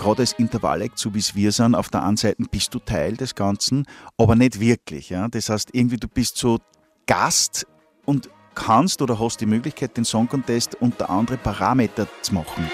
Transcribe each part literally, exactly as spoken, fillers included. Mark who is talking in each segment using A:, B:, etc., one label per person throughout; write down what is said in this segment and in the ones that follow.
A: gerade als Intervall-Act, so wie es wir sind, auf der einen Seite bist du Teil des Ganzen, aber nicht wirklich. Ja? Das heißt, irgendwie du bist so Gast und kannst oder hast die Möglichkeit, den Song Contest unter andere Parameter zu machen.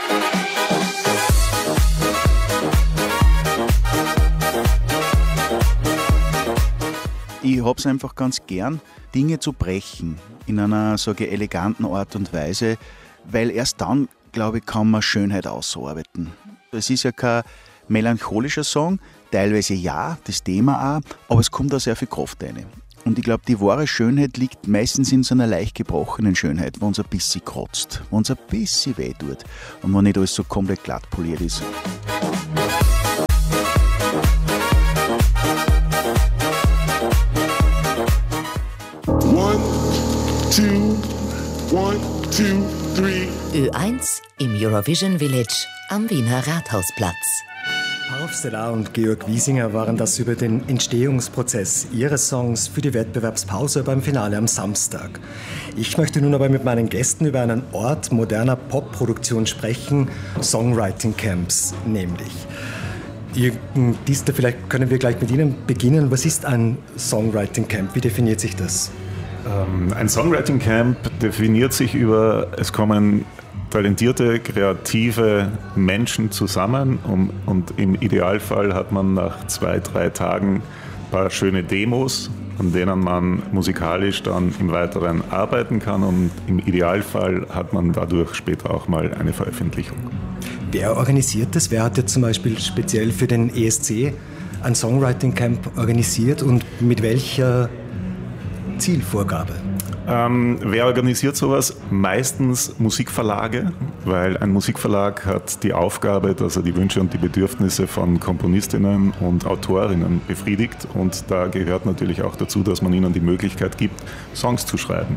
A: Ich habe es einfach ganz gern, Dinge zu brechen in einer, sage ich, eleganten Art und Weise, weil erst dann, glaube ich, kann man Schönheit ausarbeiten. Es ist ja kein melancholischer Song, teilweise ja, das Thema auch, aber es kommt da sehr viel Kraft rein. Und ich glaube, die wahre Schönheit liegt meistens in so einer leicht gebrochenen Schönheit, wenn es ein bisschen kratzt, wenn es ein bisschen weh tut und wenn nicht alles so komplett glatt poliert ist.
B: One, two, one, two, three.
C: Ö eins im Eurovision Village am Wiener Rathausplatz.
D: Parv Stelar und Georg Wiesinger waren das über den Entstehungsprozess ihres Songs für die Wettbewerbspause beim Finale am Samstag. Ich möchte nun aber mit meinen Gästen über einen Ort moderner Popproduktion sprechen, Songwriting Camps nämlich. Jürgen Diester, vielleicht können wir gleich mit Ihnen beginnen. Was ist ein Songwriting Camp? Wie definiert sich das?
E: Ähm, ein Songwriting Camp definiert sich über, es kommen talentierte, kreative Menschen zusammen und, und im Idealfall hat man nach zwei, drei Tagen ein paar schöne Demos, an denen man musikalisch dann im Weiteren arbeiten kann und im Idealfall hat man dadurch später auch mal eine Veröffentlichung.
D: Wer organisiert das? Wer hat jetzt zum Beispiel speziell für den E S C ein Songwriting Camp organisiert und mit welcher Zielvorgabe?
E: Ähm, wer organisiert sowas? Meistens Musikverlage, weil ein Musikverlag hat die Aufgabe, dass er die Wünsche und die Bedürfnisse von Komponistinnen und Autorinnen befriedigt und da gehört natürlich auch dazu, dass man ihnen die Möglichkeit gibt, Songs zu schreiben.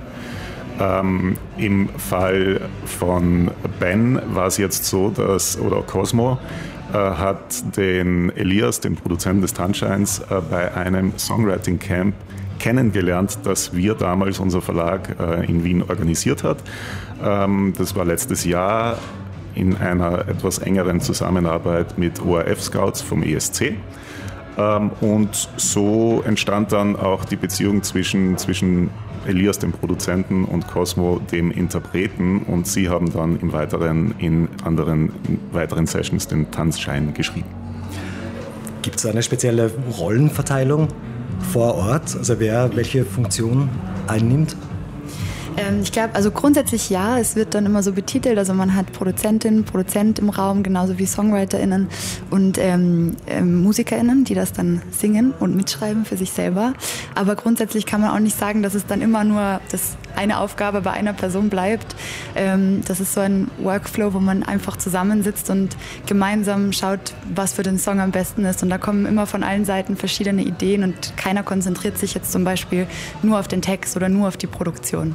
E: Ähm, Im Fall von Ben war es jetzt so, dass, oder Cosmo, äh, hat den Elias, den Produzenten des Tanzscheins, äh, bei einem Songwriting Camp kennengelernt, das wir damals, unser Verlag, äh, in Wien organisiert hat. Ähm, das war letztes Jahr in einer etwas engeren Zusammenarbeit mit O R F-Scouts vom E S C. Ähm, und so entstand dann auch die Beziehung zwischen, zwischen Elias, dem Produzenten, und Cosmo, dem Interpreten. Und sie haben dann im Weiteren in anderen in weiteren Sessions den Tanzschein geschrieben.
D: Gibt es eine spezielle Rollenverteilung vor Ort, also wer welche Funktion einnimmt?
F: Ähm, ich glaube, also grundsätzlich ja, es wird dann immer so betitelt, also man hat Produzentin, Produzent im Raum, genauso wie SongwriterInnen und ähm, ähm, MusikerInnen, die das dann singen und mitschreiben für sich selber. Aber grundsätzlich kann man auch nicht sagen, dass es dann immer nur das eine Aufgabe bei einer Person bleibt. Ähm, das ist so ein Workflow, wo man einfach zusammensitzt und gemeinsam schaut, was für den Song am besten ist. Und da kommen immer von allen Seiten verschiedene Ideen und keiner konzentriert sich jetzt zum Beispiel nur auf den Text oder nur auf die Produktion.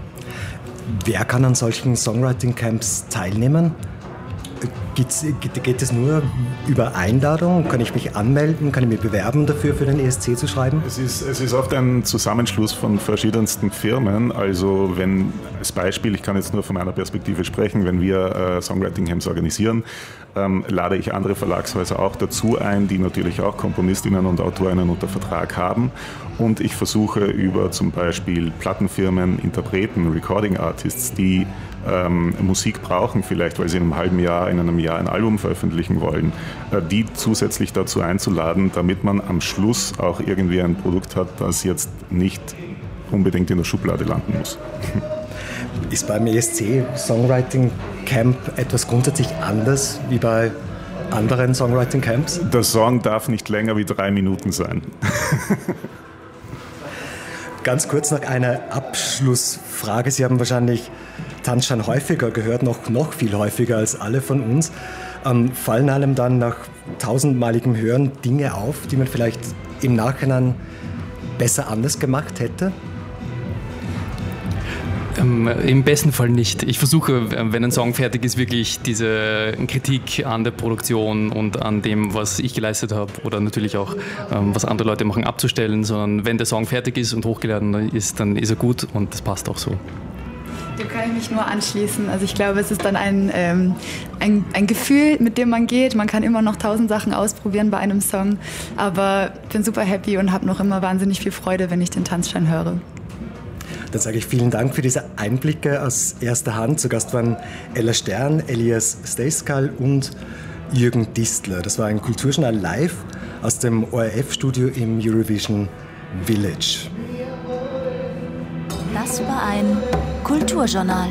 D: Wer kann an solchen Songwriting-Camps teilnehmen? Geht's, geht es nur über Einladung? Kann ich mich anmelden? Kann ich mich bewerben dafür, für den E S C zu schreiben?
E: Es ist, es ist oft ein Zusammenschluss von verschiedensten Firmen. Also wenn, als Beispiel, ich kann jetzt nur von meiner Perspektive sprechen, wenn wir äh, Songwriting-Camps organisieren, ähm, lade ich andere Verlagshäuser auch dazu ein, die natürlich auch Komponistinnen und Autorinnen unter Vertrag haben. Und ich versuche über zum Beispiel Plattenfirmen, Interpreten, Recording Artists, die ähm, Musik brauchen, vielleicht weil sie in einem halben Jahr, in einem Jahr ein Album veröffentlichen wollen, äh, die zusätzlich dazu einzuladen, damit man am Schluss auch irgendwie ein Produkt hat, das jetzt nicht unbedingt in der Schublade landen muss.
D: Ist beim E S C Songwriting Camp etwas grundsätzlich anders wie bei anderen Songwriting Camps?
E: Der Song darf nicht länger wie drei Minuten sein.
D: Ganz kurz noch eine Abschlussfrage. Sie haben wahrscheinlich Tanzschein häufiger gehört, noch, noch viel häufiger als alle von uns. Ähm, fallen einem dann nach tausendmaligem Hören Dinge auf, die man vielleicht im Nachhinein besser anders gemacht hätte?
G: Ähm, Im besten Fall nicht. Ich versuche, wenn ein Song fertig ist, wirklich diese Kritik an der Produktion und an dem, was ich geleistet habe oder natürlich auch, ähm, was andere Leute machen, abzustellen, sondern wenn der Song fertig ist und hochgeladen ist, dann ist er gut und das passt auch so.
F: Dem kann ich mich nur anschließen. Also ich glaube, es ist dann ein, ähm, ein, ein Gefühl, mit dem man geht. Man kann immer noch tausend Sachen ausprobieren bei einem Song. Aber ich bin super happy und habe noch immer wahnsinnig viel Freude, wenn ich den Tanzschein höre.
D: Dann sage ich vielen Dank für diese Einblicke aus erster Hand. Zu Gast waren Ella Stern, Elias Stejskal und Jürgen Distler. Das war ein Kulturjournal live aus dem O R F-Studio im Eurovision Village.
H: Das war ein Kulturjournal.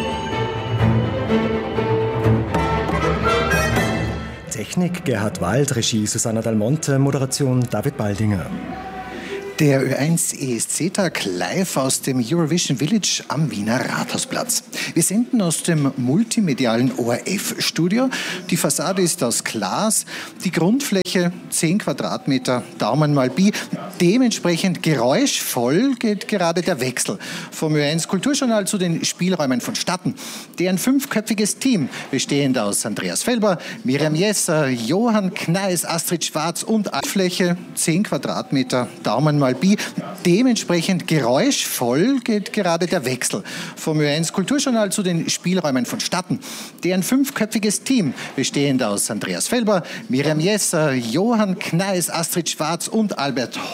D: Technik Gerhard Wald, Regie Susanna Dalmonte, Moderation David Baldinger.
I: Der Ö eins E S C-Tag live aus dem Eurovision Village am Wiener Rathausplatz. Wir senden aus dem multimedialen O R F-Studio. Die Fassade ist aus Glas, die Grundfläche zehn Quadratmeter, Daumen mal Pi. Dementsprechend geräuschvoll geht gerade der Wechsel vom Ö eins Kulturjournal zu den Spielräumen vonstatten. Deren fünfköpfiges Team, bestehend aus Andreas Felber, Miriam Jesser, Johann Kneis, Astrid Schwarz und Fläche zehn Quadratmeter, Daumen mal Pi. Dementsprechend geräuschvoll geht gerade der Wechsel vom Ö eins Kulturjournal zu den Spielräumen vonstatten. Deren fünfköpfiges Team, bestehend aus Andreas Felber, Miriam Jesser, Johann Kneis, Astrid Schwarz und Albert